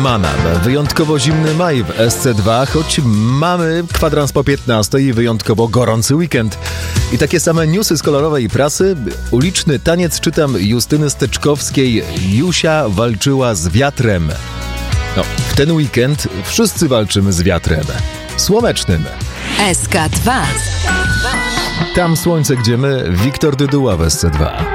Neumanna. Wyjątkowo zimny maj w SC2, choć mamy kwadrans po 15 i wyjątkowo gorący weekend. I takie same newsy z kolorowej prasy. Uliczny taniec, czytam, Justyny Steczkowskiej. Jusia walczyła z wiatrem. No, w ten weekend wszyscy walczymy z wiatrem. Słonecznym. SK2. Tam słońce, gdzie my, Wiktor Dyduła w SC2.